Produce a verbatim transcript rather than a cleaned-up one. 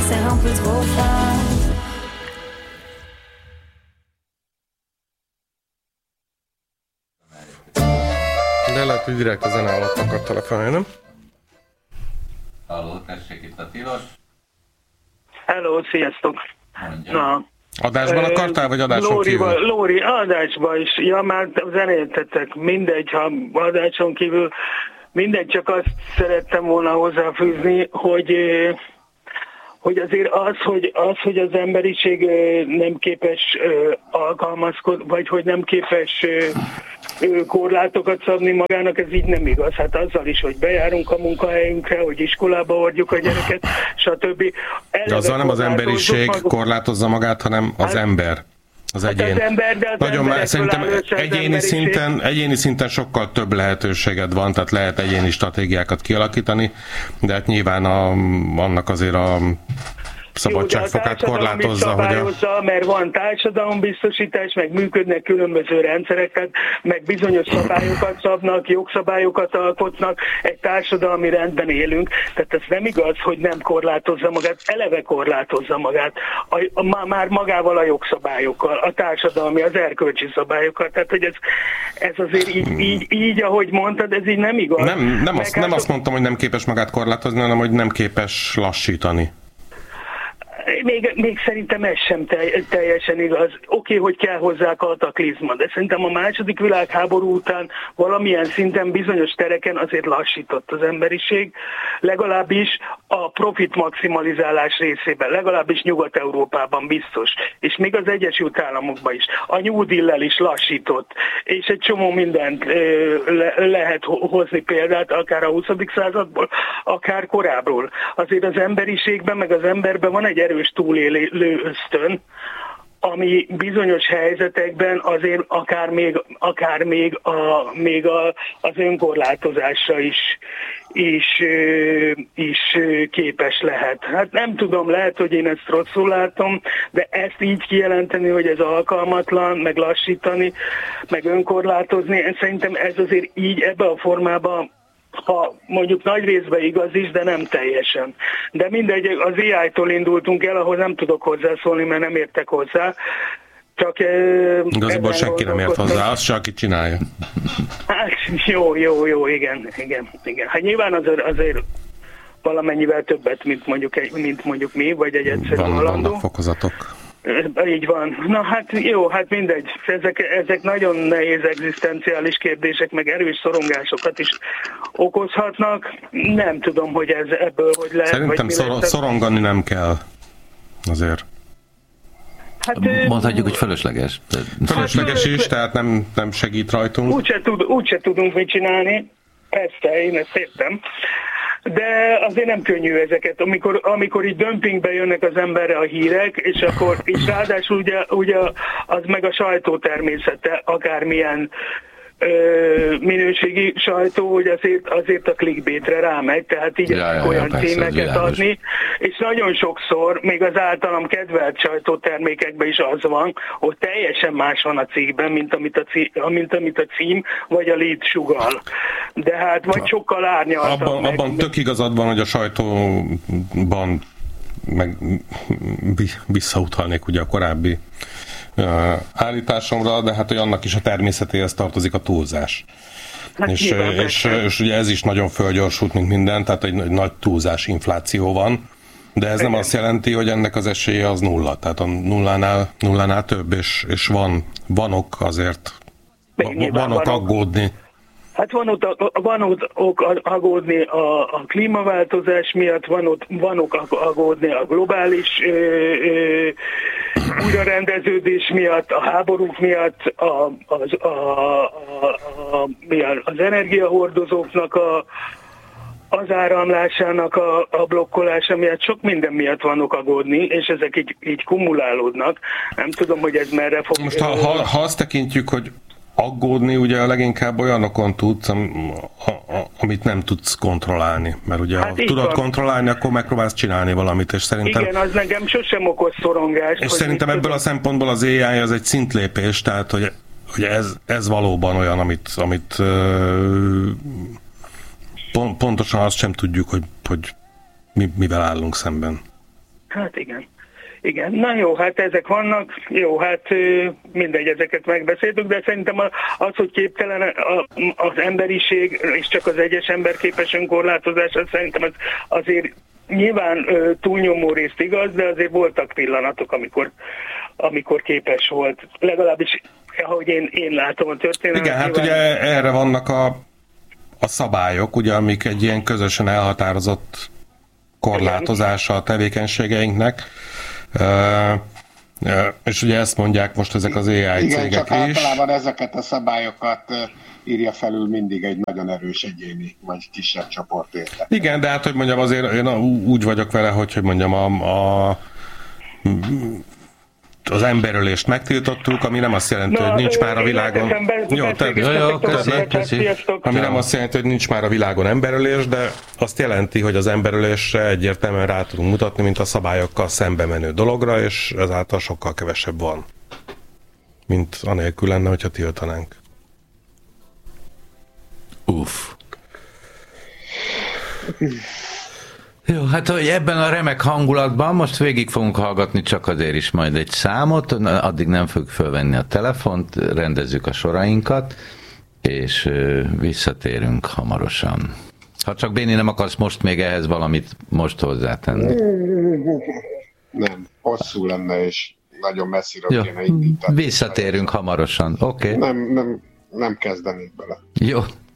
c'est un peu trop fort. De lehet, hogy direkt a zene alatt akar telefonálni, nem? Halló, tessék, itt a Tilos. Hello, sziasztok! Mondja. Na. Adásban akartál, vagy adáson Lóriba, kívül? Lóri, adásban is. Ja, már zenéltetek. Mindegy, ha adáson kívül. Mindegy, csak azt szerettem volna hozzáfűzni, hogy, hogy azért az, hogy, az, hogy az emberiség nem képes alkalmazkodni, vagy hogy nem képes korlátokat szabni magának, ez így nem igaz. Hát azzal is, hogy bejárunk a munkahelyünkre, hogy iskolába hordjuk a gyereket, stb. De azzal nem az emberiség maguk... korlátozza magát, hanem az hát, ember, az hát egyén. Az ember, de az Nagyon már szerintem egyéni az szinten, egyéni szinten sokkal több lehetőséged van, tehát lehet egyéni stratégiákat kialakítani, de hát nyilván a, annak azért a szabadságfokát korlátozza, hogy a... mert van társadalombiztosítás, meg működnek különböző rendszereket, meg bizonyos szabályokat szabnak, jogszabályokat alkotnak, egy társadalmi rendben élünk, tehát ez nem igaz, hogy nem korlátozza magát, eleve korlátozza magát, a, a, már magával a jogszabályokkal, a társadalmi, az erkölcsi szabályokkal, tehát hogy ez, ez azért így, így, így, ahogy mondtad, ez így nem igaz. Nem, nem, azt, nem azt mondtam, hogy nem képes magát korlátozni, hanem hogy nem képes lassítani. Még, még szerintem ez sem teljesen igaz. Oké, okay, hogy kell hozzá kataklizma, de szerintem a második világháború után valamilyen szinten bizonyos tereken azért lassított az emberiség, legalábbis a profit maximalizálás részében, legalábbis Nyugat-Európában biztos, és még az Egyesült Államokban is. A New Deal-lel is lassított, és egy csomó mindent le, lehet hozni példát, akár a huszadik századból, akár korábbról. Azért az emberiségben, meg az emberben van egy erős túlélő ösztön, ami bizonyos helyzetekben azért akár még, akár még, a, még a, az önkorlátozásra is, is, is képes lehet. Hát nem tudom, lehet, hogy én ezt rosszul látom, de ezt így kijelenteni, hogy ez alkalmatlan, meg lassítani, meg önkorlátozni, szerintem ez azért így ebbe a formában, ha mondjuk nagy részben igaz is, de nem teljesen. De mindegy, az á í-tól indultunk el, ahhoz nem tudok hozzászólni, mert nem értek hozzá. Csak igazából senki nem ért hozzá, azt csak aki csinálja. Hát jó, jó, jó, igen, igen, igen. Hát nyilván azért, azért valamennyivel többet, mint mondjuk, mint mondjuk mi, vagy egy egyszerű Van, halandó. Vannak fokozatok. Így van. Na hát jó, hát mindegy. Ezek, ezek nagyon nehéz egzisztenciális kérdések, meg erős szorongásokat is okozhatnak. Nem tudom, hogy ez ebből hogy lehet. Szerintem szor- szorongani nem kell azért. Hát, mondhatjuk, hogy fölösleges. Fölösleges is, tehát nem, nem segít rajtunk. Úgyse tud, úgy tudunk mit csinálni. Persze, én ezt értem. De azért nem könnyű ezeket, amikor, amikor így dömpingbe jönnek az emberre a hírek, és akkor és ráadásul ugye, ugye az meg a sajtó természete, akármilyen ö, minőségi sajtó, hogy azért, azért a clickbaitre rámegy, tehát így ja, ja, olyan ja, címeket adni, és nagyon sokszor, még az általam kedvelt sajtótermékekben is az van, hogy teljesen más van a cikkben, mint amit a cím, mint amit a cím vagy a lead sugall. De hát vagy sokkal árnyaltabb. Abban, meg, abban tök igazad van, hogy a sajtóban meg visszautalnék ugye a korábbi uh, állításomra, de hát hogy annak is a természetéhez tartozik a túlzás. Hát és, és, és ugye ez is nagyon fölgyorsult, mint minden, tehát egy, egy nagy túlzás infláció van, de ez nem azt jelenti, hogy ennek az esélye az nulla, tehát a nullánál, nullánál több, és, és van, van ok azért, van, van ok aggódni. Hát van ott, van ott ok aggódni a, a klímaváltozás miatt, van ott van ok aggódni a globális ö, ö, újrarendeződés miatt, a háborúk miatt, a, az, a, a, a, az energiahordozóknak a, az áramlásának a, a blokkolása miatt, sok minden miatt van ok aggódni, és ezek így, így kumulálódnak. Nem tudom, hogy ez merre fog... Most ha, ha, ha azt tekintjük, hogy aggódni ugye a leginkább olyanokon tudsz, amit nem tudsz kontrollálni. Mert ugye hát ha tudod van. kontrollálni, akkor megpróbálsz csinálni valamit, és szerintem... Igen, az nekem sosem okoz szorongást. És szerintem ebből tudom. a szempontból az á i az egy szintlépés, tehát hogy, hogy ez, ez valóban olyan, amit, amit pont, pontosan azt sem tudjuk, hogy, hogy mi, mivel állunk szemben. Hát igen. Igen, na jó, hát ezek vannak, jó, hát mindegy, ezeket megbeszéltük, de szerintem az, hogy képtelen az emberiség, és csak az egyes ember képes önkorlátozásra, szerintem az azért nyilván túlnyomó részt igaz, de azért voltak pillanatok, amikor, amikor képes volt, legalábbis ahogy én, én látom a történetet. Igen, hát nyilván... ugye erre vannak a, a szabályok, ugye, amik egy ilyen közösen elhatározott korlátozása a tevékenységeinknek. Uh, uh, és ugye ezt mondják most ezek az á i Igen, cégek csak is. általában ezeket a szabályokat uh, írja felül mindig egy nagyon erős egyéni, vagy kisebb csoport érte. Igen, de hát, hogy mondjam, azért én úgy vagyok vele, hogy, hogy mondjam, a, a az emberölést megtiltottuk, ami nem azt jelenti, Na, hogy nincs már a világon... Jó, te... jó, jó, köszi, köszi. Ami nem azt jelenti, hogy nincs már a világon emberölés, de azt jelenti, hogy az emberölésre egyértelműen rá tudunk mutatni, mint a szabályokkal szembe menő dologra, és ezáltal sokkal kevesebb van, mint anélkül lenne, hogyha tiltanánk. Uff. Jó, hát hogy ebben a remek hangulatban most végig fogunk hallgatni csak azért is majd egy számot, addig nem fogjuk fölvenni a telefont, rendezzük a sorainkat, és visszatérünk hamarosan. Ha csak Béni nem akarsz most még ehhez valamit most hozzátenni. Nem, hosszú lenne, és nagyon messziről kéne indítani. Visszatérünk hamarosan, oké? Okay. Nem, nem, nem kezdenék bele. Jó.